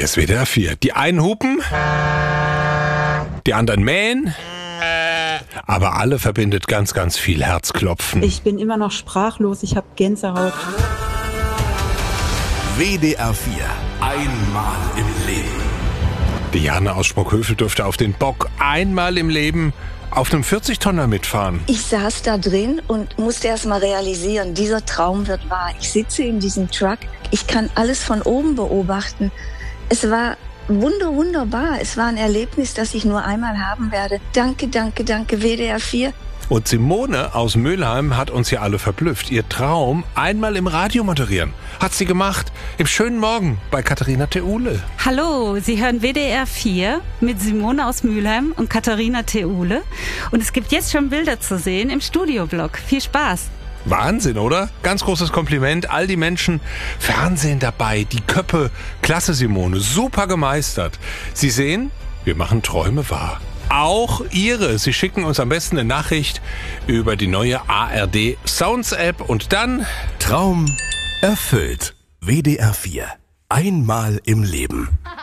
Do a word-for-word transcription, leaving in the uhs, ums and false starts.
Hier ist W D R vier. Die einen hupen, die anderen mähen, aber alle verbindet ganz, ganz viel Herzklopfen. Ich bin immer noch sprachlos, ich habe Gänsehaut. W D R vier. Einmal im Leben. Diana aus Sprockhövel durfte auf den Bock einmal im Leben auf einem vierzig-Tonner mitfahren. Ich saß da drin und musste erst mal realisieren, dieser Traum wird wahr. Ich sitze in diesem Truck, ich kann alles von oben beobachten. Es war wunder, wunderbar. Es war ein Erlebnis, das ich nur einmal haben werde. Danke, danke, danke, W D R vier. Und Simone aus Mülheim hat uns ja alle verblüfft. Ihr Traum, einmal im Radio moderieren. Hat sie gemacht. Im schönen Morgen bei Katharina Theule. Hallo, Sie hören W D R vier mit Simone aus Mülheim und Katharina Theule. Und es gibt jetzt schon Bilder zu sehen im Studioblog. Viel Spaß. Wahnsinn, oder? Ganz großes Kompliment. All die Menschen, Fernsehen dabei, die Köppe. Klasse, Simone. Super gemeistert. Sie sehen, wir machen Träume wahr. Auch Ihre. Sie schicken uns am besten eine Nachricht über die neue A R D Sounds App und dann Traum erfüllt. W D R vier. Einmal im Leben.